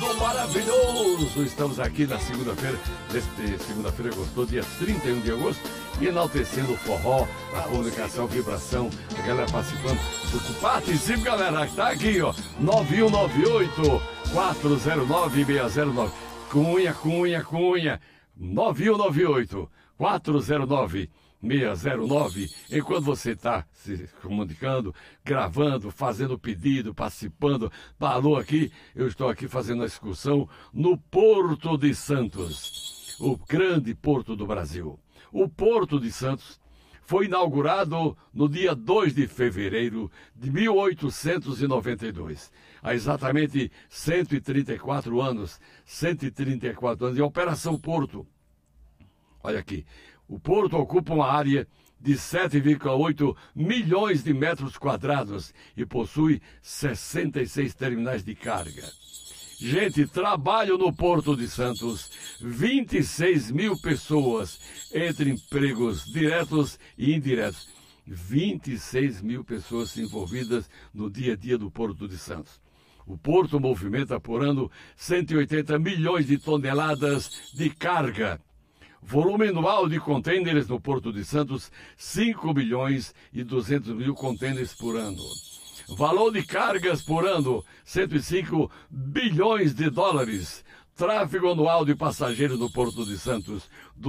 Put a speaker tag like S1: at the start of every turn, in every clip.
S1: do maravilhoso. Estamos aqui na segunda-feira, segunda-feira gostosa, dia 31 de agosto, enaltecendo o forró, a comunicação, vibração, a galera participando. Participe, galera, que tá aqui, ó, 9198-409-609. Cunha, 9198-409-609. Enquanto você está se comunicando, gravando, fazendo pedido, participando, falou aqui, eu estou aqui fazendo a excursão no Porto de Santos, o grande porto do Brasil. O Porto de Santos foi inaugurado no dia 2 de fevereiro de 1892. Há exatamente 134 anos de Operação Porto. Olha aqui. O porto ocupa uma área de 7,8 milhões de metros quadrados e possui 66 terminais de carga. Gente, trabalham no Porto de Santos 26 mil pessoas, entre empregos diretos e indiretos. 26 mil pessoas envolvidas no dia a dia do Porto de Santos. O porto movimenta por ano 180 milhões de toneladas de carga. Volume anual de contêineres no Porto de Santos, 5 milhões e 200 mil contêineres por ano. Valor de cargas por ano, 105 bilhões de dólares. Tráfego anual de passageiros no Porto de Santos,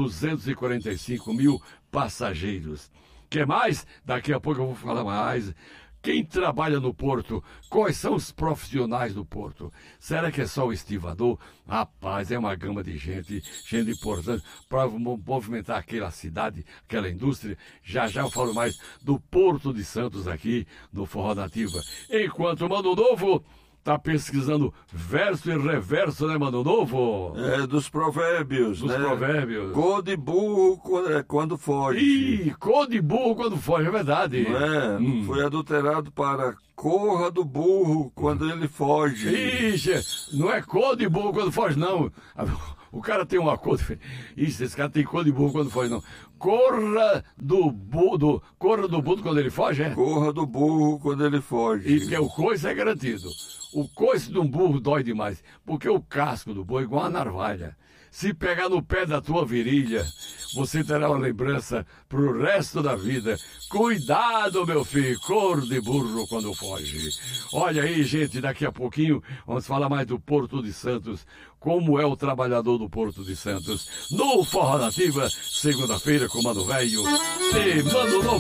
S1: 245 mil passageiros. Quer mais? Daqui a pouco eu vou falar mais. Quem trabalha no porto? Quais são os profissionais do porto? Será que é só o estivador? Rapaz, é uma gama de gente importante para movimentar aquela cidade, aquela indústria. Já eu falo mais do Porto de Santos aqui no Forró Nativa. Enquanto o Mano Novo tá pesquisando verso e reverso, né, Mano Novo?
S2: É, dos provérbios,
S1: dos
S2: né?
S1: Provérbios.
S2: Cor de burro quando foge.
S1: Ih, cor de burro quando foge, é verdade.
S2: Não é? Foi adulterado para corra do burro quando ele foge.
S1: Ixi, não é cor de burro quando foge, não. O cara tem uma cor diferente. Isso, esse cara tem cor de burro quando foge, não. Corra do burro quando ele foge, é?
S2: Corra do burro quando ele foge.
S1: E porque o coice é garantido. O coice de um burro dói demais, porque o casco do boi é igual uma narvalha. Se pegar no pé da tua virilha, você terá uma lembrança pro resto da vida. Cuidado, meu filho, cor de burro quando foge. Olha aí, gente, daqui a pouquinho vamos falar mais do Porto de Santos. Como é o trabalhador do Porto de Santos. No Forró Nativa, segunda-feira com Mano Velho e Mano Novo.